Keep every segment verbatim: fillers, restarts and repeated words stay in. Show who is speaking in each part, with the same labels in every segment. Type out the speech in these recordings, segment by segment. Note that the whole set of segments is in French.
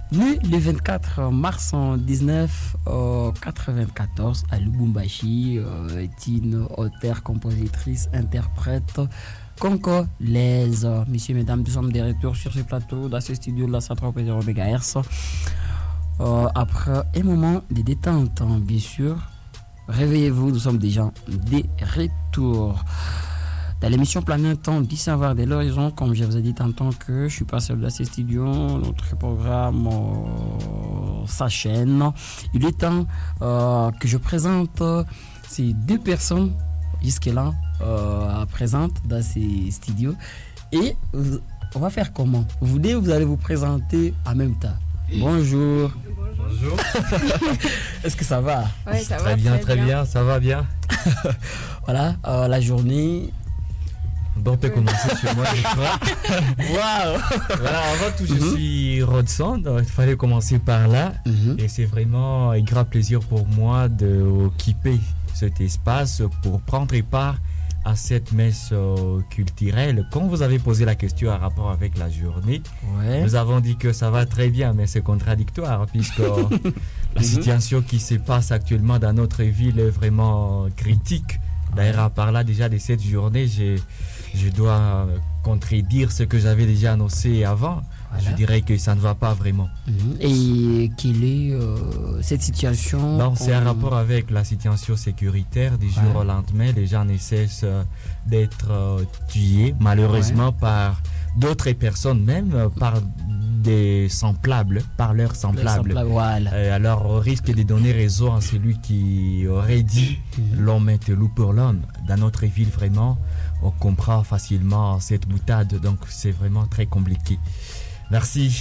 Speaker 1: Né le vingt-quatre mars dix-neuf quatre-vingt-quatorze à Lubumbashi, euh, est une auteure, compositrice, interprète congolaise. Messieurs, mesdames, nous sommes de retour sur ce plateau, dans ce studio de la cent trois point zéro mégahertz. Euh, après un moment de détente, bien sûr. Réveillez-vous, nous sommes déjà de retour. Dans l'émission Planète, on dit savoir de l'horizon, comme je vous ai dit tantôt que je suis pas seul dans ces studios, notre programme euh, s'enchaîne. Il est temps euh, que je présente ces deux personnes jusque-là euh, présentes dans ces studios. Et euh, on va faire comment? Vous deux, vous allez vous présenter en même temps. Bonjour.
Speaker 2: Bonjour.
Speaker 1: Est-ce que ça va?
Speaker 3: Ouais, ça
Speaker 2: très
Speaker 3: va
Speaker 2: bien,
Speaker 3: très,
Speaker 2: très bien. bien, ça va bien.
Speaker 1: Voilà, euh, la journée.
Speaker 2: Donc, on peut commencer sur moi, je crois.
Speaker 1: Waouh!
Speaker 2: Voilà, avant tout, je mm-hmm. suis Rodson, donc il fallait commencer par là. Mm-hmm. Et c'est vraiment un grand plaisir pour moi d'occuper cet espace pour prendre part à cette messe euh, culturelle. Quand vous avez posé la question en rapport avec la journée, ouais. nous avons dit que ça va très bien, mais c'est contradictoire puisque la situation qui se passe actuellement dans notre ville est vraiment critique. D'ailleurs, à part là, déjà de cette journée, je, je dois contredire ce que j'avais déjà annoncé avant. Voilà. Je dirais que ça ne va pas vraiment.
Speaker 1: Mmh. Et quelle est euh, cette situation?
Speaker 2: Non, c'est un rapport avec la situation sécuritaire. Du jour ouais. au lendemain, les gens ne cessent d'être euh, tués, malheureusement, ouais. par d'autres personnes, même euh, par des semblables, par leurs semblables.
Speaker 1: Voilà.
Speaker 2: Euh, alors, au risque de donner raison à celui qui aurait dit mmh. l'homme est loup pour l'homme. Dans notre ville, vraiment, on comprend facilement cette boutade. Donc, c'est vraiment très compliqué. Merci.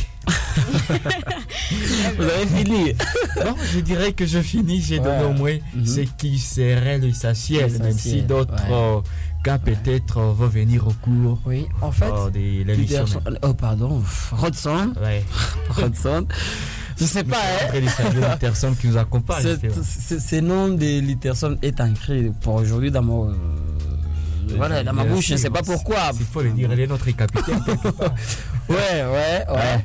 Speaker 1: Vous avez fini?
Speaker 2: Non, je dirais que je finis. J'ai ouais. donné au moins mm-hmm. ce qui serait l'essentiel, même si d'autres ouais. euh, cas ouais. peut-être euh, vont venir au cours.
Speaker 1: Oui, en fait.
Speaker 2: Euh, de l'émission.
Speaker 1: Oh, pardon. Rodson.
Speaker 2: Ouais.
Speaker 1: Rodson. Je sais pas, hein.
Speaker 2: Après les saluer les personnes qui nous accompagnent.
Speaker 1: Ce nom de Litterson est ancré pour aujourd'hui dans mon. Euh, Voilà, dans ma bouche, je ne sais pas pourquoi.
Speaker 2: Il faut le dire, elle est notre capitaine quelque part.
Speaker 1: Ouais, ouais, ouais.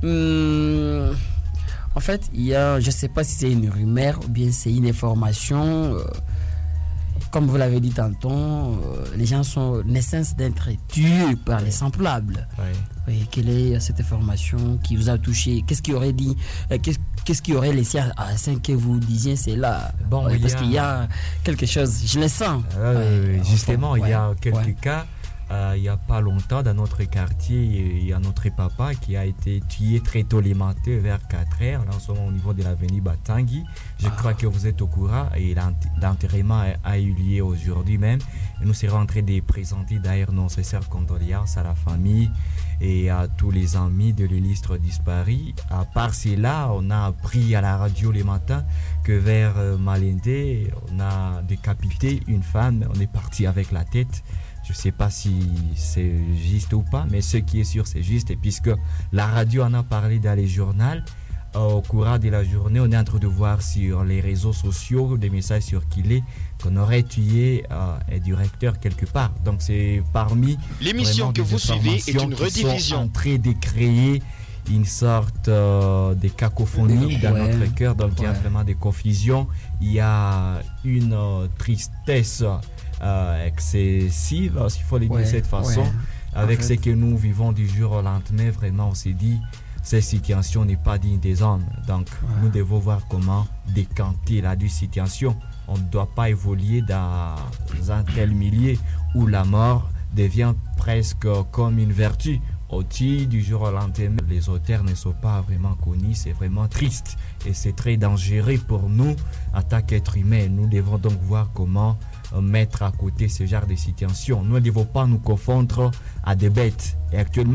Speaker 1: Hum, en fait, il y a, je ne sais pas si c'est une rumeur ou bien c'est une information. Euh, comme vous l'avez dit tantôt, euh, les gens sont naissance d'être tués par ouais. les semblables.
Speaker 2: Ouais.
Speaker 1: Oui, quelle est cette information qui vous a touché? Qu'est-ce qui aurait dit euh, qu'est-ce, qu'est-ce qui aurait laissé à, à cinq que vous disiez c'est là?
Speaker 2: Bon,
Speaker 1: ouais,
Speaker 2: il
Speaker 1: parce
Speaker 2: y a...
Speaker 1: qu'il y a quelque chose, je le sens.
Speaker 2: Euh,
Speaker 1: ouais,
Speaker 2: justement,
Speaker 1: enfin,
Speaker 2: il y a
Speaker 1: ouais,
Speaker 2: quelques
Speaker 1: ouais.
Speaker 2: cas. Euh, il n'y a pas longtemps, dans notre quartier, il y a notre papa qui a été tué très tôt le matin vers quatre heures. Là, en ce moment, au niveau de l'avenue Batangui. Je ah. crois que vous êtes au courant. Et l'enterrement a, a eu lieu aujourd'hui même. Et nous serons en train de présenter d'ailleurs nos sincères condoléances à la famille et à tous les amis de l'illustre disparu. À part cela, on a appris à la radio le matin que vers euh, Malende, on a décapité une femme. On est parti avec la tête. Je ne sais pas si c'est juste ou pas, mais ce qui est sûr, c'est juste. Et puisque la radio en a parlé dans les journaux, euh, au courant de la journée, on est en train de voir sur les réseaux sociaux des messages circulés qu'on aurait tué euh, un directeur quelque part. Donc c'est parmi
Speaker 4: l'émission que vous suivez est une rediffusion.
Speaker 2: En train de créer une sorte euh, de cacophonie dans ouais. notre cœur. Donc ouais. il y a vraiment des confusions. Il y a une euh, tristesse Euh, excessive, s'il faut le dire de cette façon, ouais. avec en fait. Ce que nous vivons du jour au lendemain. Vraiment, on s'est dit, cette situation n'est pas digne des hommes. Donc, ouais. nous devons voir comment décanter la due situation. On ne doit pas évoluer dans un tel milieu où la mort devient presque comme une vertu. Au-dessus du jour au lendemain, les auteurs ne sont pas vraiment connus, c'est vraiment triste et c'est très dangereux pour nous en tant qu'êtres humains. Nous devons donc voir comment mettre à côté ce genre de situation. Nous ne devons pas nous confondre à des bêtes. Et actuellement,